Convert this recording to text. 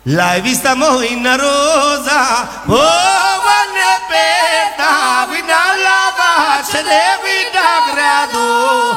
L'hai vista mo in rosa, oh vanne peta, vinalla vace de vita grado.